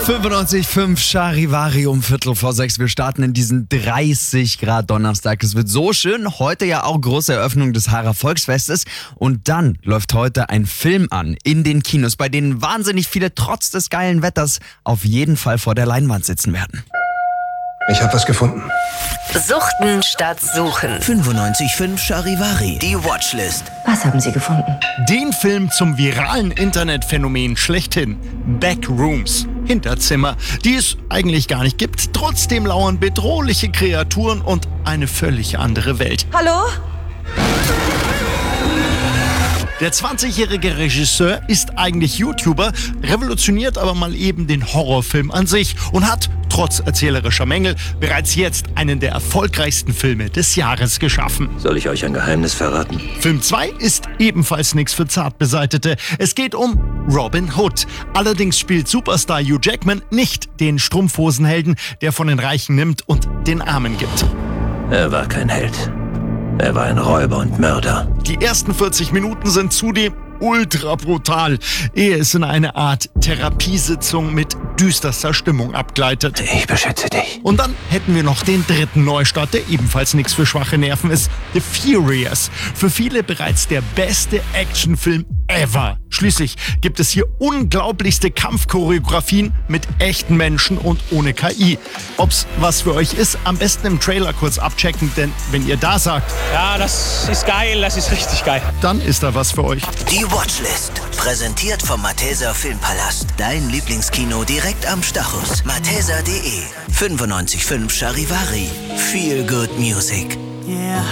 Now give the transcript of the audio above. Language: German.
95,5 Charivari um 5:45. Wir starten in diesen 30 Grad Donnerstag. Es wird so schön. Heute ja auch große Eröffnung des Haarer Volksfestes. Und dann läuft heute ein Film an in den Kinos, bei denen wahnsinnig viele trotz des geilen Wetters auf jeden Fall vor der Leinwand sitzen werden. Ich habe was gefunden. Suchten statt suchen. 95,5 Charivari, die Watchlist. Was haben Sie gefunden? Den Film zum viralen Internetphänomen schlechthin. Backrooms. Hinterzimmer, die es eigentlich gar nicht gibt. Trotzdem lauern bedrohliche Kreaturen und eine völlig andere Welt. Hallo? Der 20-jährige Regisseur ist eigentlich YouTuber, revolutioniert aber mal eben den Horrorfilm an sich und hat, trotz erzählerischer Mängel, bereits jetzt einen der erfolgreichsten Filme des Jahres geschaffen. Soll ich euch ein Geheimnis verraten? Film 2 ist ebenfalls nichts für Zartbeseitete. Es geht um Robin Hood. Allerdings spielt Superstar Hugh Jackman nicht den Strumpfhosenhelden, der von den Reichen nimmt und den Armen gibt. Er war kein Held. Er war ein Räuber und Mörder. Die ersten 40 Minuten sind zudem ultra brutal, ehe es in eine Art Therapiesitzung mit düsterster Stimmung abgleitet. Ich beschütze dich. Und dann hätten wir noch den dritten Neustart, der ebenfalls nichts für schwache Nerven ist. The Furious. Für viele bereits der beste Actionfilm ever. Schließlich gibt es hier unglaublichste Kampfchoreografien mit echten Menschen und ohne KI. Ob's was für euch ist, am besten im Trailer kurz abchecken, denn wenn ihr da sagt, ja, das ist geil, das ist richtig geil, dann ist da was für euch. Die Watchlist, präsentiert vom Malteser Filmpalast. Dein Lieblingskino direkt am Stachus. Malteser.de 95,5 Charivari. Feel good music.